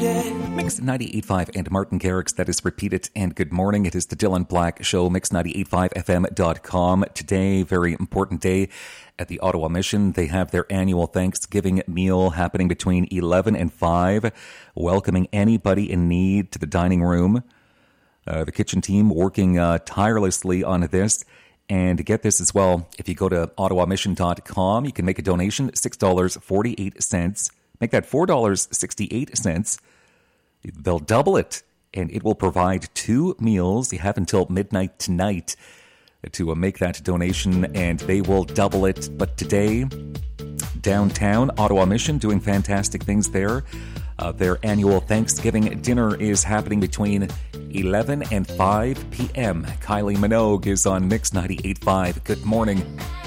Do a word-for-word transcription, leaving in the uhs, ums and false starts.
Mix ninety-eight point five and Martin Garrix, that is Repeat It, and good morning. It is the Dylan Black Show, mix ninety-eight point five F M dot com. Today, very important day at the Ottawa Mission. They have their annual Thanksgiving meal happening between eleven and five, welcoming anybody in need to the dining room. Uh, the kitchen team working uh, tirelessly on this. And get this as well, if you go to ottawa mission dot com, you can make a donation, six dollars and forty-eight cents. Make that four dollars and sixty-eight cents. They'll double it, and it will provide two meals. You have until midnight tonight to uh, make that donation, and they will double it. But today, downtown Ottawa Mission, doing fantastic things there. Uh, their annual Thanksgiving dinner is happening between eleven and five p.m. Kylie Minogue is on Mix ninety-eight point five. Good morning.